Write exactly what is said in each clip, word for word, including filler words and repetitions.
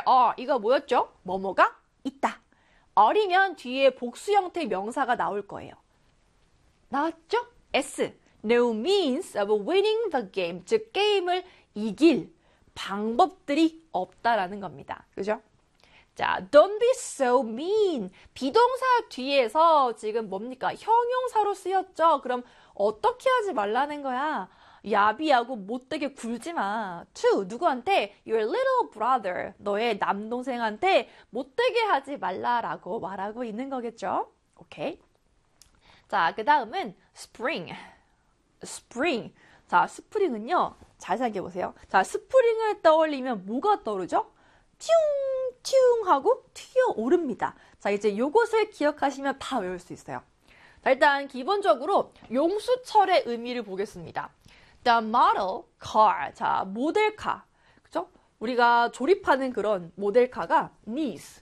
are. 이거 뭐였죠? 뭐뭐가 있다. are이면 뒤에 복수 형태의 명사가 나올 거예요. 나왔죠? S. No means of winning the game. 즉, 게임을 이길 방법들이 없다라는 겁니다. 그죠? 자, don't be so mean. 비동사 뒤에서 지금 뭡니까? 형용사로 쓰였죠? 그럼 어떻게 하지 말라는 거야? 야비하고 못되게 굴지 마. to, 누구한테? Your little brother. 너의 남동생한테 못되게 하지 말라라고 말하고 있는 거겠죠? 오케이. 자, 그 다음은 spring. spring. 자, 스프링은요. 잘 생각해보세요. 자, 스프링을 떠올리면 뭐가 떠오르죠? 튀웅 하고 튀어오릅니다. 자, 이제 요것을 기억하시면 다 외울 수 있어요. 자, 일단 기본적으로 용수철의 의미를 보겠습니다. The model car. 자, 모델카. 그죠? 우리가 조립하는 그런 모델카가 needs.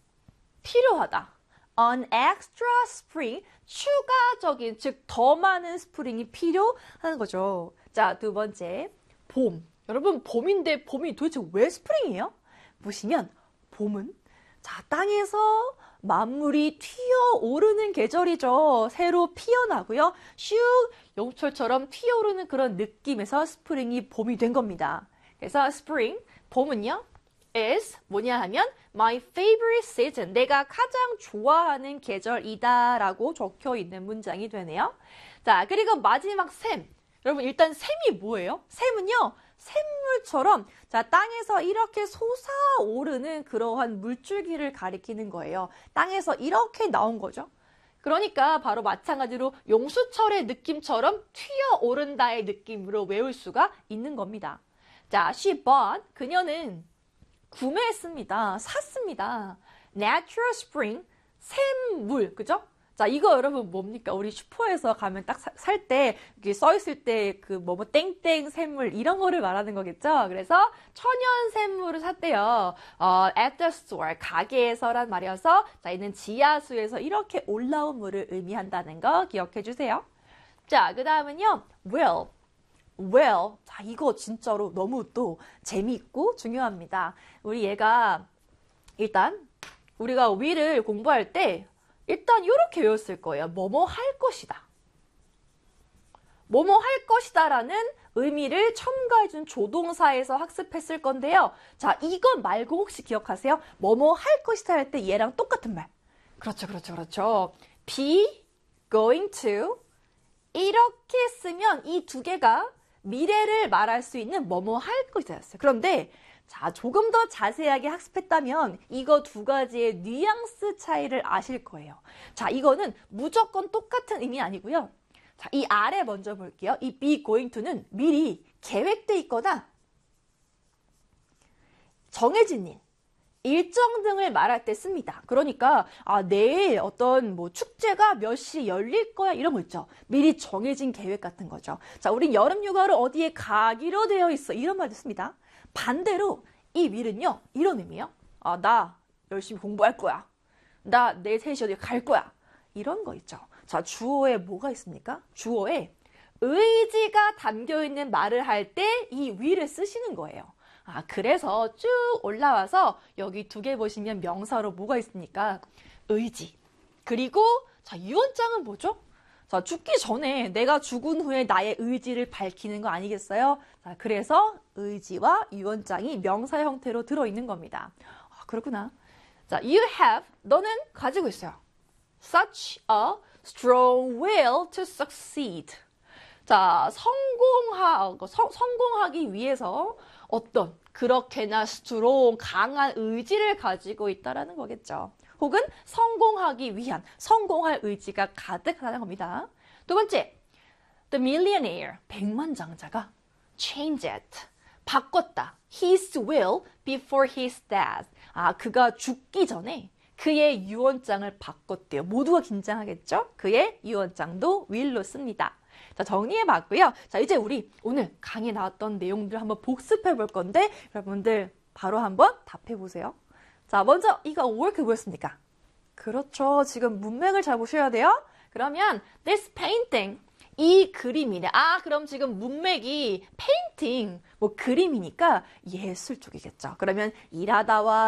필요하다. An extra spring. 추가적인, 즉 더 많은 스프링이 필요한 거죠. 자, 두 번째. 봄. 여러분, 봄인데 봄이 도대체 왜 스프링이에요? 보시면 봄은 자, 땅에서 만물이 튀어오르는 계절이죠. 새로 피어나고요. 슉 용철처럼 튀어오르는 그런 느낌에서 스프링이 봄이 된 겁니다. 그래서 spring, 봄은요. is 뭐냐 하면 my favorite season. 내가 가장 좋아하는 계절이다 라고 적혀 있는 문장이 되네요. 자, 그리고 마지막 샘. 여러분 일단 샘이 뭐예요? 샘은요. 샘물처럼 자 땅에서 이렇게 솟아오르는 그러한 물줄기를 가리키는 거예요. 땅에서 이렇게 나온 거죠. 그러니까 바로 마찬가지로 용수철의 느낌처럼 튀어오른다의 느낌으로 외울 수가 있는 겁니다. 자, she bought. 그녀는 구매했습니다. 샀습니다. Natural spring. 샘물. 그죠? 자, 이거 여러분 뭡니까? 우리 슈퍼에서 가면 딱 살 때 이렇게 써 있을 때 그 뭐뭐 땡땡 샘물 이런 거를 말하는 거겠죠? 그래서 천연 샘물을 샀대요. 어, at the store. 가게에서란 말이어서 자, 이는 지하수에서 이렇게 올라온 물을 의미한다는 거 기억해 주세요. 자, 그 다음은요. will. will. 자, 이거 진짜로 너무 또 재미있고 중요합니다. 우리 얘가 일단 우리가 will을 공부할 때 일단 이렇게 외웠을 거예요. 뭐뭐 할 것이다. 뭐뭐 할 것이다 라는 의미를 첨가해준 조동사에서 학습했을 건데요. 자, 이거 말고 혹시 기억하세요? 뭐뭐 할 것이다 할 때 얘랑 똑같은 말. 그렇죠, 그렇죠, 그렇죠. be, going to 이렇게 쓰면 이 두 개가 미래를 말할 수 있는 뭐뭐 할 것이다였어요. 그런데 자, 조금 더 자세하게 학습했다면 이거 두 가지의 뉘앙스 차이를 아실 거예요. 자, 이거는 무조건 똑같은 의미 아니고요. 자, 이 아래 먼저 볼게요. 이 be going to는 미리 계획돼 있거나 정해진 일, 일정 등을 말할 때 씁니다. 그러니까 아, 내일 어떤 뭐 축제가 몇 시 열릴 거야 이런 거 있죠. 미리 정해진 계획 같은 거죠. 자, 우린 여름 휴가를 어디에 가기로 되어 있어 이런 말도 씁니다. 반대로 이 will은요. 이런 의미예요. 아, 나 열심히 공부할 거야. 나 내일 세 시 어디 갈 거야. 이런 거 있죠. 자, 주어에 뭐가 있습니까? 주어에 의지가 담겨있는 말을 할 때 이 will을 쓰시는 거예요. 아, 그래서 쭉 올라와서 여기 두 개 보시면 명사로 뭐가 있습니까? 의지. 그리고 자, 유언장은 뭐죠? 자, 죽기 전에 내가 죽은 후에 나의 의지를 밝히는 거 아니겠어요? 자, 그래서 의지와 유언장이 명사 형태로 들어있는 겁니다. 아, 그렇구나. 자, you have, 너는 가지고 있어요. Such a strong will to succeed. 자, 성공하, 성, 성공하기 위해서 어떤 그렇게나 strong, 강한 의지를 가지고 있다라는 거겠죠. 혹은 성공하기 위한, 성공할 의지가 가득하다는 겁니다. 두 번째, the millionaire, 백만장자가 changed, 바꿨다. his will before his death. 아, 그가 죽기 전에 그의 유언장을 바꿨대요. 모두가 긴장하겠죠? 그의 유언장도 will로 씁니다. 자, 정리해봤고요. 자, 이제 우리 오늘 강의에 나왔던 내용들 한번 복습해 볼 건데 여러분들 바로 한번 답해보세요. 자, 먼저 이거 work 뭐였습니까? 그렇죠. 지금 문맥을 잘 보셔야 돼요. 그러면 this painting, 이 그림이네. 아, 그럼 지금 문맥이 painting, 뭐 그림이니까 예술 쪽이겠죠. 그러면 일하다와